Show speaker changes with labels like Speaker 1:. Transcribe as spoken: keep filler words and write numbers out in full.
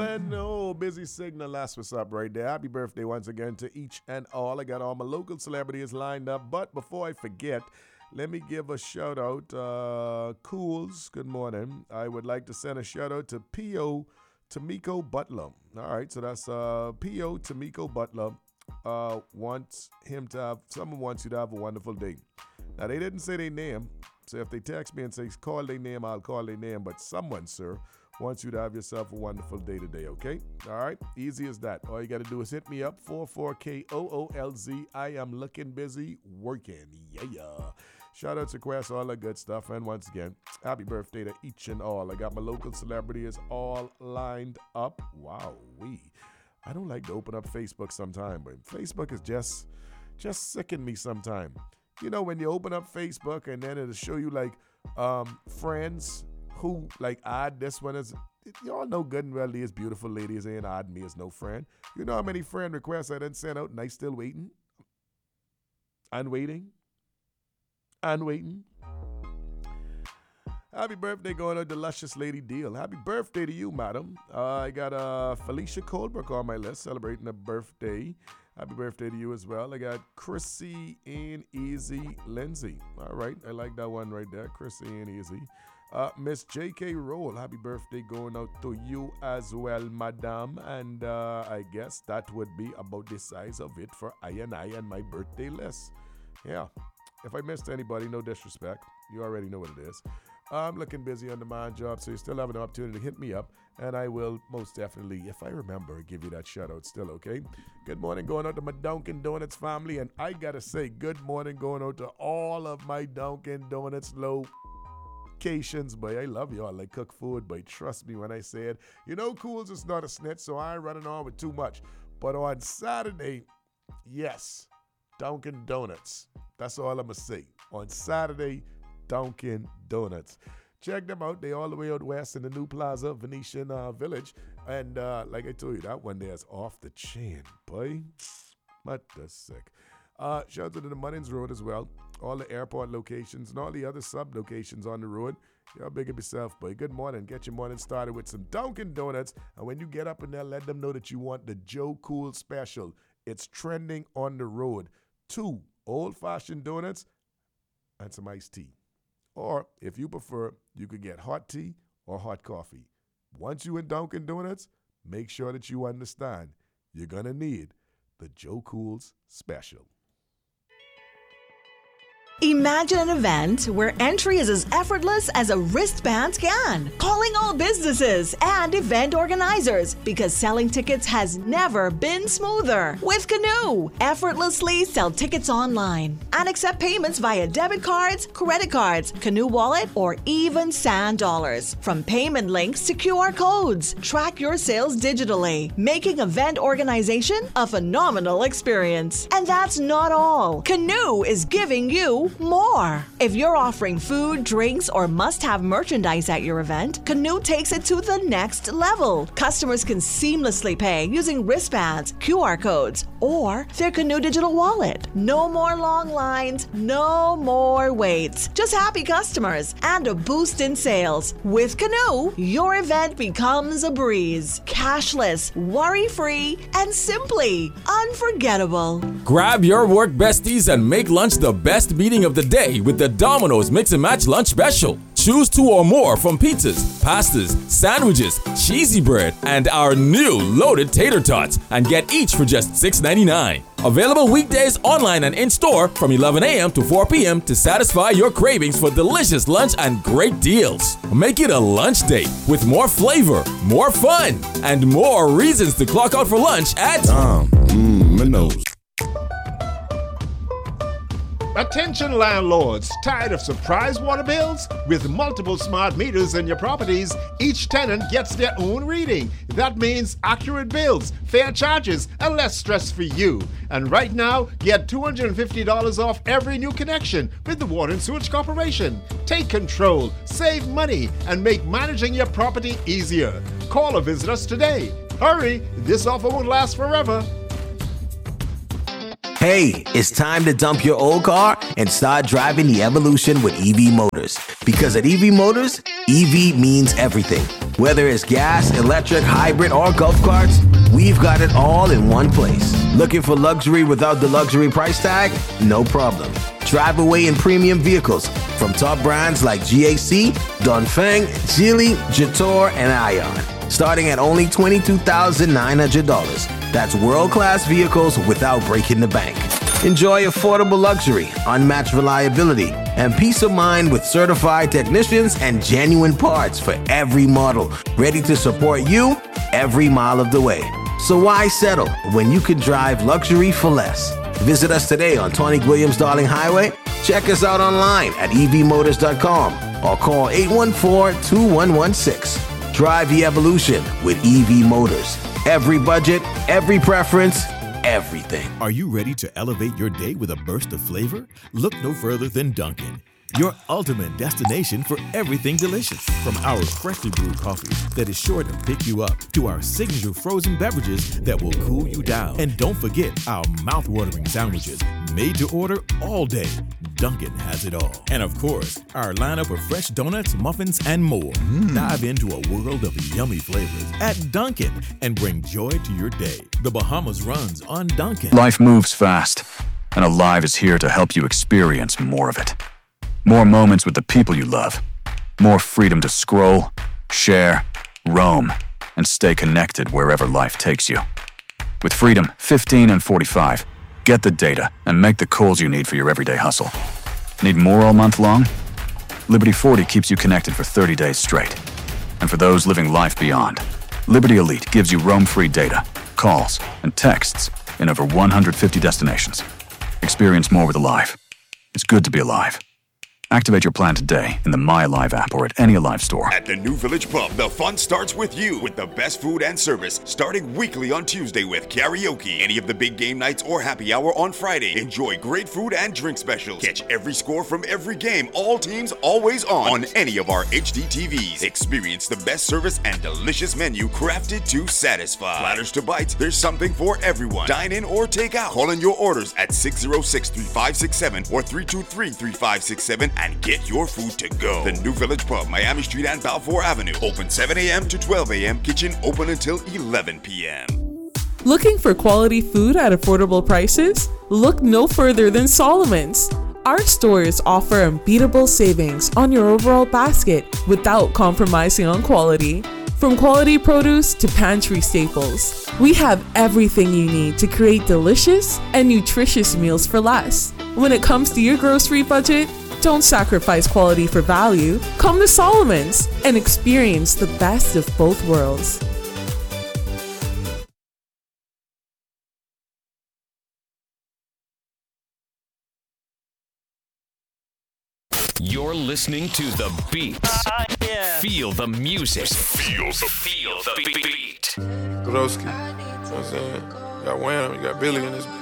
Speaker 1: and oh, busy signal. That's what's up right there. Happy birthday once again to each and all. I got all my local celebrities lined up. But before I forget, let me give a shout out. Uh, Cools, good morning. I would like to send a shout out to P O Tamiko Butler. All right, so that's uh, P O Tamiko Butler. Uh, wants him to have, someone wants you to have a wonderful day. Now, they didn't say their name, so if they text me and say call their name, I'll call their name. But someone, sir, wants you to have yourself a wonderful day today, okay? All right, easy as that. All you got to do is hit me up, four four K O O L Z. I am looking busy working, yeah, yeah. Shout out to Quest, all that good stuff. And once again, happy birthday to each and all. I got my local celebrities all lined up. Wow, we. I don't like to open up Facebook sometime, but Facebook is just, just sicking me sometime. You know, when you open up Facebook and then it'll show you like um, friends who like odd this one is. Y'all know good and well these beautiful ladies ain't odd me as no friend. You know how many friend requests I didn't send out and I still waiting? And waiting. And waiting. Happy birthday going out to Luscious Lady Deal. Happy birthday to you, madam. Uh, I got uh, Felicia Colebrook on my list celebrating a birthday. Happy birthday to you as well. I got Chrissy and Easy Lindsay. All right, I like that one right there. Chrissy and Easy. Uh, Miss J K Roll, happy birthday going out to you as well, madam. And uh, I guess that would be about the size of it for I and I and my birthday list. Yeah, if I missed anybody, no disrespect. You already know what it is. I'm looking busy on the mind job, so you still have an opportunity to hit me up, and I will most definitely, if I remember, give you that shout out still, okay? Good morning going out to my Dunkin' Donuts family, and I gotta say good morning going out to all of my Dunkin' Donuts locations, boy. I love y'all. I cook food, but trust me when I say it. You know, Cools is not a snitch, so I ain't running on with too much. But on Saturday, yes, Dunkin' Donuts. That's all I'm gonna say. On Saturday, Dunkin' Donuts. Check them out. They all the way out west in the new Plaza, Venetian uh, Village. And uh, like I told you, that one there is off the chain, boy. But that's sick. Uh, shout out to the Munnins Road as well. All the airport locations and all the other sub-locations on the road. Y'all big up yourself, boy. Good morning. Get your morning started with some Dunkin' Donuts. And when you get up in there, let them know that you want the Joe Cool special. It's trending on the road. Two old-fashioned donuts and some iced tea. Or, if you prefer, you could get hot tea or hot coffee. Once you in Dunkin' Donuts, make sure that you understand you're going to need the Joe Cool's Special.
Speaker 2: Imagine an event where entry is as effortless as a wristband scan. Calling all businesses and event organizers because selling tickets has never been smoother. With Canoe, effortlessly sell tickets online and accept payments via debit cards, credit cards, Canoe Wallet, or even Sand Dollars. From payment links to Q R codes, track your sales digitally, making event organization a phenomenal experience. And that's not all. Canoe is giving you more. If you're offering food, drinks, or must-have merchandise at your event, Canoe takes it to the next level. Customers can seamlessly pay using wristbands, Q R codes, or their Canoe digital wallet. No more long lines, no more waits. Just happy customers and a boost in sales. With Canoe, your event becomes a breeze. Cashless, worry-free, and simply unforgettable.
Speaker 3: Grab your work besties and make lunch the best meeting of the day with the Domino's Mix and Match Lunch Special. Choose two or more from pizzas, pastas, sandwiches, cheesy bread, and our new loaded tater tots, and get each for just six ninety-nine. Available weekdays online and in-store from eleven a.m. to four p.m. to satisfy your cravings for delicious lunch and great deals. Make it a lunch date with more flavor, more fun, and more reasons to clock out for lunch at
Speaker 4: Dom, mmm, Minos.
Speaker 5: Attention landlords, tired of surprise water bills? With multiple smart meters in your properties, each tenant gets their own reading. That means accurate bills, fair charges, and less stress for you. And right now, get two hundred fifty dollars off every new connection with the Water and Sewage Corporation. Take control, save money, and make managing your property easier. Call or visit us today. Hurry, this offer won't last forever.
Speaker 6: Hey, it's time to dump your old car and start driving the evolution with E V Motors. Because at E V Motors, E V means everything. Whether it's gas, electric, hybrid, or golf carts, we've got it all in one place. Looking for luxury without the luxury price tag? No problem. Drive away in premium vehicles from top brands like G A C, Dongfeng, Geely, Jetour, and Ion. Starting at only twenty-two thousand nine hundred dollars. That's world-class vehicles without breaking the bank. Enjoy affordable luxury, unmatched reliability, and peace of mind with certified technicians and genuine parts for every model, ready to support you every mile of the way. So why settle when you can drive luxury for less? Visit us today on Tony Williams Darling Highway. Check us out online at e v motors dot com or call eight one four, two one one six. Drive the evolution with E V Motors. Every budget, every preference, everything.
Speaker 7: Are you ready to elevate your day with a burst of flavor? Look no further than Dunkin', your ultimate destination for everything delicious. From our freshly brewed coffee that is sure to pick you up, to our signature frozen beverages that will cool you down. And don't forget our mouth-watering sandwiches, made to order all day. Dunkin' has it all. And of course, our lineup of fresh donuts, muffins, and more. Mm. Dive into a world of yummy flavors at Dunkin' and bring joy to your day. The Bahamas runs on Dunkin'.
Speaker 8: Life moves fast, and Alive is here to help you experience more of it. More moments with the people you love. More freedom to scroll, share, roam, and stay connected wherever life takes you. With Freedom fifteen and forty-five, get the data and make the calls you need for your everyday hustle. Need more all month long? Liberty forty keeps you connected for thirty days straight. And for those living life beyond, Liberty Elite gives you roam-free data, calls, and texts in over one hundred fifty destinations. Experience more with Alive. It's good to be alive. Activate your plan today in the My Alive app or at any Alive store.
Speaker 9: At the New Village Pub, the fun starts with you, with the best food and service, starting weekly on Tuesday with karaoke. Any of the big game nights or happy hour on Friday. Enjoy great food and drink specials. Catch every score from every game, all teams, always on, on any of our H D T Vs. Experience the best service and delicious menu crafted to satisfy. Platters to bites, there's something for everyone. Dine in or take out. Call in your orders at six oh six, three five six seven or three two three, three five six seven and get your food to go. The New Village Pub, Miami Street and Balfour Avenue. Open seven a.m. to twelve a.m. Kitchen open until eleven p.m.
Speaker 10: Looking for quality food at affordable prices? Look no further than Solomon's. Our stores offer unbeatable savings on your overall basket without compromising on quality. From quality produce to pantry staples, we have everything you need to create delicious and nutritious meals for less. When it comes to your grocery budget, don't sacrifice quality for value. Come to Solomon's and experience the best of both worlds.
Speaker 11: You're listening to The Beats.
Speaker 12: Uh, yeah.
Speaker 11: Feel the music. Feel the, feel the beat.
Speaker 13: Groski. You know what I'm saying? You got Wham, you got Billy in this.